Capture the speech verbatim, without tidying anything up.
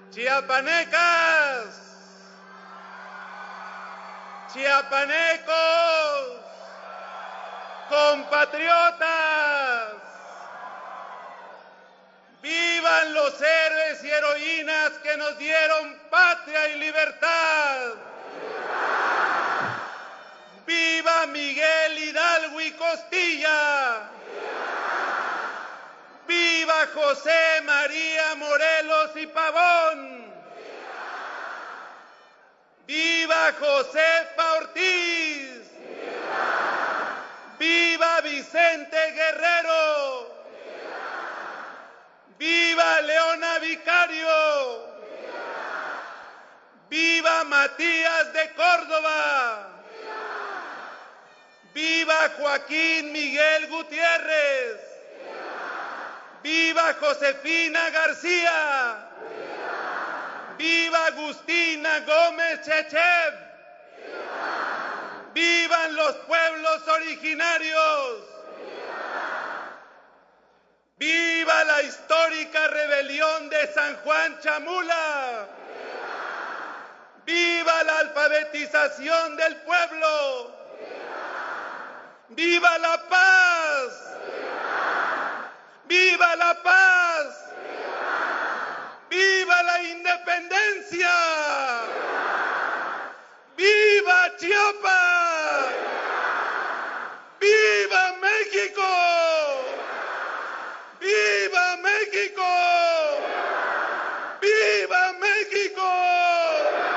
Chiapanecas, chiapanecos, compatriotas, vivan los héroes y heroínas que nos dieron patria y libertad. ¡Viva Miguel Hidalgo y Costilla! ¡Viva José María Morelos y Pavón! ¡Viva Josefa Ortiz! ¡Viva Vicente Guerrero! ¡Viva Leona Vicario! ¡Viva Matías de Córdoba! ¡Viva Joaquín Miguel Gutiérrez! ¡Viva Josefina García! ¡Viva Agustina Gómez Chechev! ¡Vivan los pueblos originarios! ¡Viva la histórica rebelión de San Juan Chamula! ¡Viva la alfabetización del pueblo! ¡Viva la paz! ¡Viva la paz! ¡Viva la independencia!